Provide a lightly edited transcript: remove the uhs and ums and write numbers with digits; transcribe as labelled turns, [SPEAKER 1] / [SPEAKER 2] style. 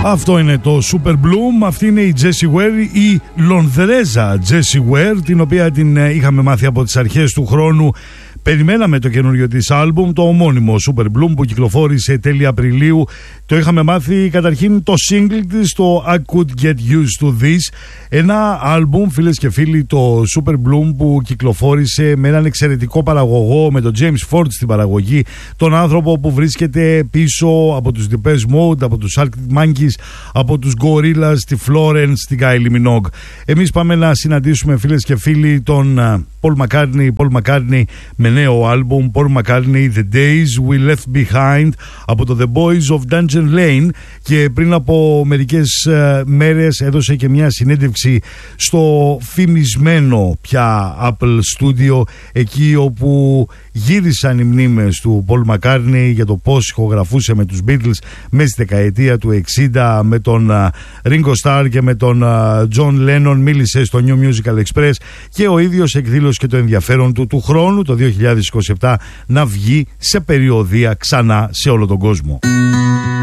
[SPEAKER 1] Αυτό είναι το Super Bloom, αυτή είναι η Jessie Ware, η Λονδρέζα Jessie Ware, την οποία την είχαμε μάθει από τις αρχές του χρόνου. Περιμέναμε το καινούριο της άλμπουμ, το ομώνυμο Super Bloom που κυκλοφόρησε τέλη Απριλίου. Το είχαμε μάθει καταρχήν το single της, το I Could Get Used To This. Ένα άλμπουμ, φίλες και φίλοι, το Super Bloom, που κυκλοφόρησε με έναν εξαιρετικό παραγωγό, με τον James Ford στην παραγωγή, τον άνθρωπο που βρίσκεται πίσω από τους Depeche Mode, από τους Arctic Monkeys, από τους Gorillaz, τη Florence, την Kylie Minogue. Εμείς πάμε να συναντήσουμε, φίλες και φίλοι, τον Paul McCartney με νέο άλμπουμ, Paul McCartney The Days We Left Behind, από το The Boys of Dungeon Lane, και πριν από μερικές μέρες έδωσε και μια συνέντευξη στο φημισμένο πια Apple Studio, εκεί όπου γύρισαν οι μνήμες του Paul McCartney για το πώς ηχογραφούσε με τους Beatles μέσα στη δεκαετία του 60 με τον Ringo Starr και με τον John Lennon. Μίλησε στο New Musical Express και ο ίδιος εκδήλωσε και το ενδιαφέρον του χρόνου, το 2027, να βγει σε περιοδεία ξανά σε όλο τον κόσμο.